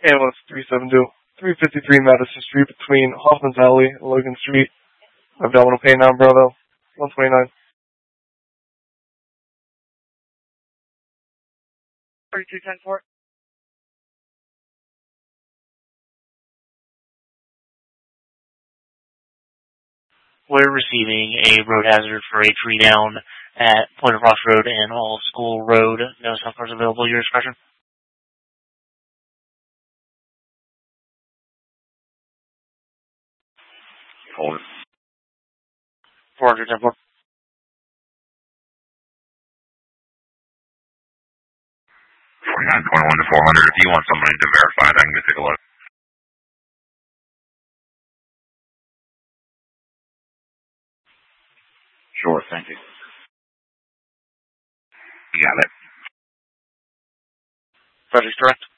Analyst 372, 353 Madison Street between Hoffman's Alley and Logan Street. Abdominal pain now, Bravo, 129. 3210-4. We're receiving a road hazard for a tree down at Point of Ross Road and All School Road. No cell cars available. Your discretion. Hold it. 410-4. 49.1 to 400. If you want somebody to verify it, I can go take a look. Sure, thank you. You got it. Project direct.